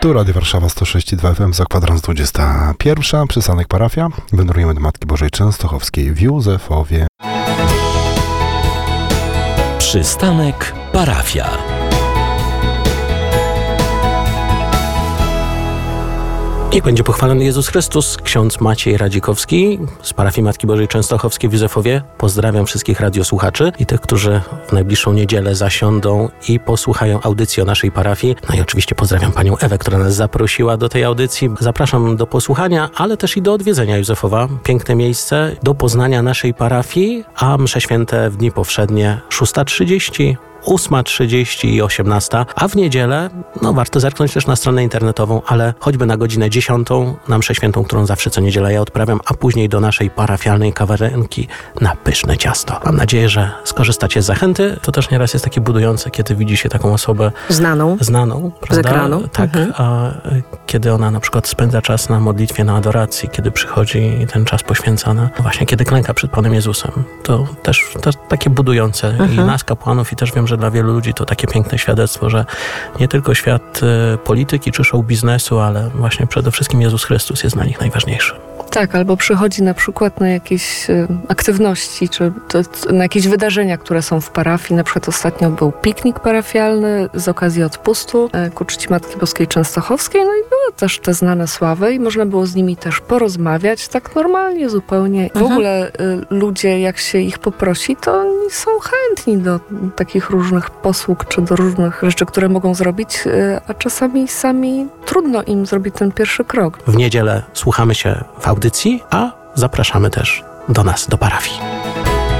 Tu Radio Warszawa 106,2 FM za kwadrans 21. Przystanek parafia. Wędrujemy do Matki Bożej Częstochowskiej w Józefowie. Przystanek parafia. Niech będzie pochwalony Jezus Chrystus. Ksiądz Maciej Radzikowski z parafii Matki Bożej Częstochowskiej w Józefowie. Pozdrawiam wszystkich radiosłuchaczy i tych, którzy w najbliższą niedzielę zasiądą i posłuchają audycji o naszej parafii. No i oczywiście pozdrawiam panią Ewę, która nas zaprosiła do tej audycji. Zapraszam do posłuchania, ale też i do odwiedzenia Józefowa. Piękne miejsce do poznania naszej parafii, a msze święte w dni powszednie 6:30, 8:30 i 18, a w niedzielę, warto zerknąć też na stronę internetową, ale choćby na godzinę 10 na mszę świętą, którą zawsze co niedzielę ja odprawiam, a później do naszej parafialnej kawiarenki na pyszne ciasto. Mam nadzieję, że skorzystacie z zachęty. To też nieraz jest takie budujące, kiedy widzi się taką osobę znaną, prawda? Z ekranu. Tak, a kiedy ona na przykład spędza czas na modlitwie, na adoracji, kiedy przychodzi ten czas poświęcany, właśnie kiedy klęka przed Panem Jezusem. To też takie budujące i nas, kapłanów, i też wiem, że dla wielu ludzi to takie piękne świadectwo, że nie tylko świat polityki czy show biznesu, ale właśnie przede wszystkim Jezus Chrystus jest dla nich najważniejszy. Tak, albo przychodzi na przykład na jakieś aktywności, czy na jakieś wydarzenia, które są w parafii. Na przykład ostatnio był piknik parafialny z okazji odpustu ku czci Matki Boskiej Częstochowskiej, no i były też te znane sławy i można było z nimi też porozmawiać, tak normalnie zupełnie. W ogóle ludzie, jak się ich poprosi, to oni są chętni do takich różnych posług, czy do różnych rzeczy, które mogą zrobić, a czasami sami trudno im zrobić ten pierwszy krok. W niedzielę słuchamy się w audycji, a zapraszamy też do nas, do parafii.